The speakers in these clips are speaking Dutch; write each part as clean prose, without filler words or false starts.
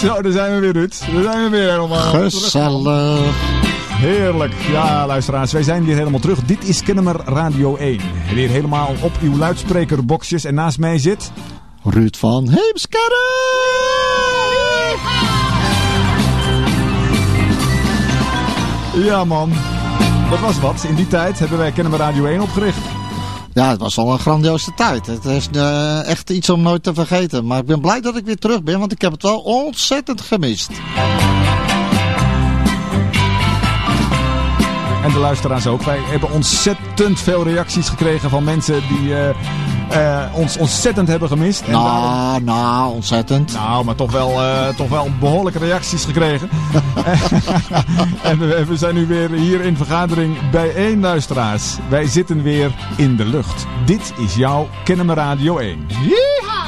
Zo, daar zijn we weer, Ruud. Daar zijn we weer helemaal. Gezellig. Heerlijk. Ja, luisteraars, wij zijn weer helemaal terug. Dit is Kennemer Radio 1. Weer helemaal op uw luidsprekerboxjes. En naast mij zit... Ruud van Heemskerk. Ja, man. Dat was wat. In die tijd hebben wij Kennemer Radio 1 opgericht. Ja, het was al een grandioze tijd. Het is echt iets om nooit te vergeten. Maar ik ben blij dat ik weer terug ben, want ik heb het wel ontzettend gemist. En de luisteraars ook. Wij hebben ontzettend veel reacties gekregen van mensen die ons ontzettend hebben gemist. Ontzettend. Nou, maar toch wel behoorlijke reacties gekregen. En we zijn nu weer hier in vergadering bijeen, luisteraars. Wij zitten weer in de lucht. Dit is jouw Kennemer Radio 1. Yeeha!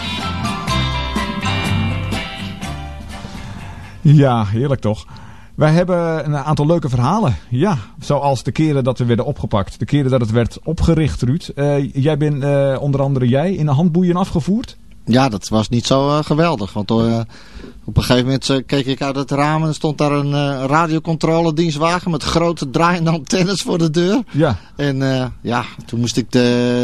Ja, heerlijk toch? Wij hebben een aantal leuke verhalen. Ja, zoals de keren dat we werden opgepakt. De keren dat het werd opgericht, Ruud. Jij bent onder andere in de handboeien afgevoerd. Ja, dat was niet zo geweldig. Want op een gegeven moment keek ik uit het raam en er stond daar een radiocontroledienstwagen met grote draaiende antennes voor de deur. Ja. En toen moest ik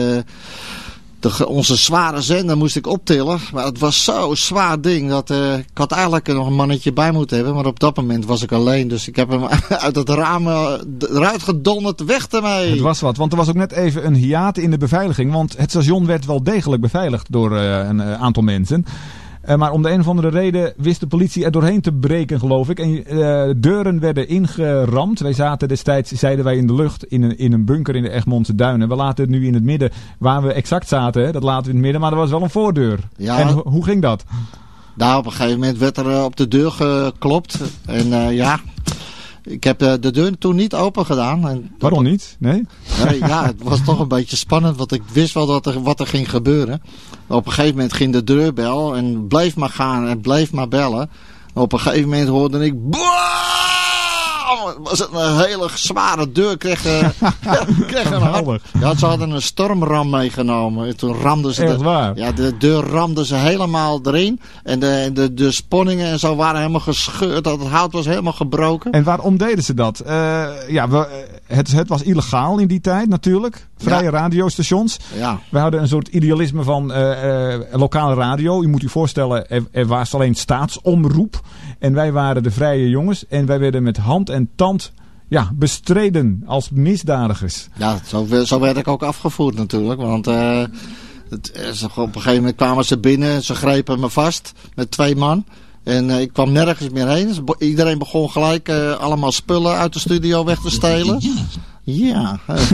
onze zware zender moest ik optillen. Maar het was zo'n zwaar ding dat ik had eigenlijk nog een mannetje bij moeten hebben. Maar op dat moment was ik alleen. Dus ik heb hem uit het raam eruit gedonderd. Weg ermee. Het was wat. Want er was ook net even een hiaat in de beveiliging. Want het station werd wel degelijk beveiligd door een aantal mensen. Maar om de een of andere reden wist de politie er doorheen te breken, geloof ik. En deuren werden ingeramd. Wij zaten destijds, zeiden wij, in de lucht in een bunker in de Egmondse Duinen. We laten het nu in het midden, waar we exact zaten. Hè? Dat laten we in het midden, maar er was wel een voordeur. Ja. En hoe ging dat? Nou, op een gegeven moment werd er op de deur geklopt. En ik heb de deur toen niet open gedaan. En waarom niet? Nee? Ja, het was toch een beetje spannend, want ik wist wel wat er ging gebeuren. Maar op een gegeven moment ging de deurbel en bleef maar gaan en bleef maar bellen. En op een gegeven moment hoorde ik... Was het een hele zware deur, kreeg een hard. Ja, ze hadden een stormram meegenomen. En toen ramden ze de deur ramden ze helemaal erin. En de sponningen en zo waren helemaal gescheurd. Het hout was helemaal gebroken. En waarom deden ze dat? Het was illegaal in die tijd natuurlijk. Vrije radiostations. Ja. We hadden een soort idealisme van lokale radio. Je moet je voorstellen, er was alleen staatsomroep. En wij waren de vrije jongens. En wij werden met hand en tand bestreden als misdadigers. Ja, zo werd ik ook afgevoerd natuurlijk. Want op een gegeven moment kwamen ze binnen. Ze grepen me vast met 2 man. En ik kwam nergens meer heen. Dus iedereen begon gelijk allemaal spullen uit de studio weg te stelen. Ja.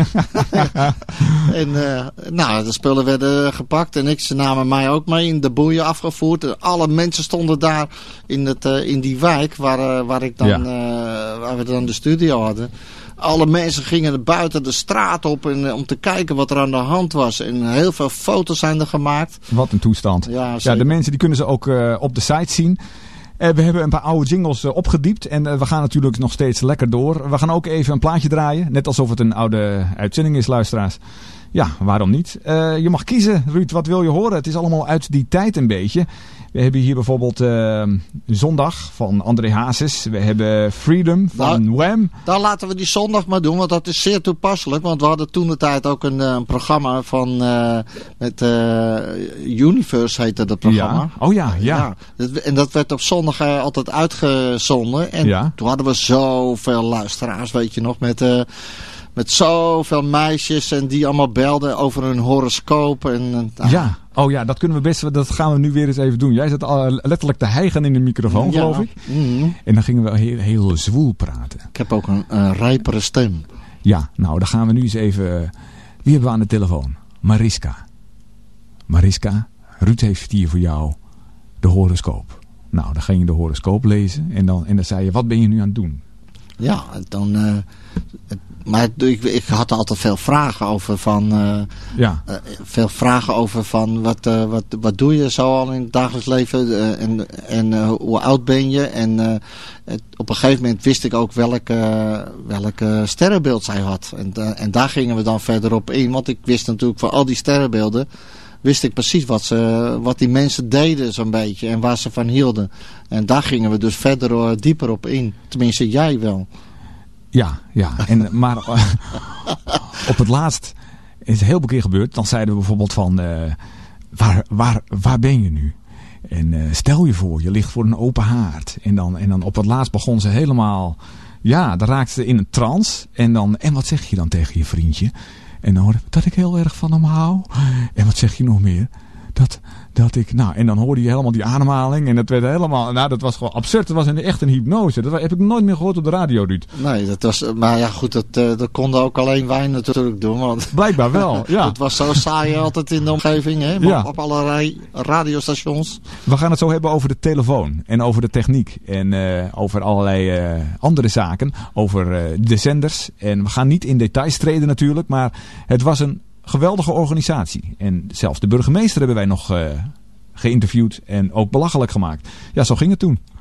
En de spullen werden gepakt en ze namen mij ook mee in de boeien afgevoerd. En alle mensen stonden daar in die wijk waar we dan de studio hadden. Alle mensen gingen buiten de straat op om te kijken wat er aan de hand was. En heel veel foto's zijn er gemaakt. Wat een toestand. Ja, de mensen die kunnen ze ook op de site zien. We hebben een paar oude jingles opgediept en we gaan natuurlijk nog steeds lekker door. We gaan ook even een plaatje draaien, net alsof het een oude uitzending is, luisteraars. Ja, waarom niet? Je mag kiezen, Ruud, wat wil je horen? Het is allemaal uit die tijd een beetje. We hebben hier bijvoorbeeld Zondag van André Hazes. We hebben Freedom van Wham. Dan laten we die zondag maar doen, want dat is zeer toepasselijk. Want we hadden toen de tijd ook een programma van met Universe heette dat programma. Ja. Oh ja. En dat werd op zondag altijd uitgezonden. En toen hadden we zoveel luisteraars, weet je nog, met zoveel meisjes en die allemaal belden over hun horoscoop. Dat kunnen we best. Dat gaan we nu weer eens even doen. Jij zat letterlijk te hijgen in de microfoon, geloof ik. Mm-hmm. En dan gingen we heel zwoel praten. Ik heb ook een rijpere stem. Ja, nou dan gaan we nu eens even... Wie hebben we aan de telefoon? Mariska, Ruud heeft hier voor jou de horoscoop. Nou, dan ging je de horoscoop lezen en dan zei je, wat ben je nu aan het doen? Ja, dan... Maar ik had altijd veel vragen over wat doe je zo al in het dagelijks leven en hoe oud ben je en op een gegeven moment wist ik ook welke sterrenbeeld zij had en daar gingen we dan verder op in, want ik wist natuurlijk van al die sterrenbeelden wist ik precies wat die mensen deden zo'n beetje en waar ze van hielden. En daar gingen we dus verder dieper op in. Tenminste, jij wel. Ja. Maar op het laatst is het heel veel keer gebeurd. Dan zeiden we bijvoorbeeld van, waar ben je nu? En stel je voor, je ligt voor een open haard. En dan op het laatst begon ze helemaal... Ja, dan raakte ze in een trance. En wat zeg je dan tegen je vriendje? En dan hoorde ik dat ik heel erg van hem hou. En wat zeg je nog meer? Dat ik... Nou, en dan hoorde je helemaal die ademhaling. En dat werd helemaal... Nou, dat was gewoon absurd. Dat was echt een hypnose. Dat heb ik nooit meer gehoord op de radio, Ruud. Nee, dat was... Maar ja, goed, dat konden ook alleen wij natuurlijk doen. Want blijkbaar wel, ja. Het was zo saai altijd in de omgeving, hè? Ja. Op allerlei radiostations. We gaan het zo hebben over de telefoon. En over de techniek. En over allerlei andere zaken. Over de zenders. En we gaan niet in details treden natuurlijk. Maar het was een geweldige organisatie. En zelfs de burgemeester hebben wij nog geïnterviewd en ook belachelijk gemaakt. Ja, zo ging het toen.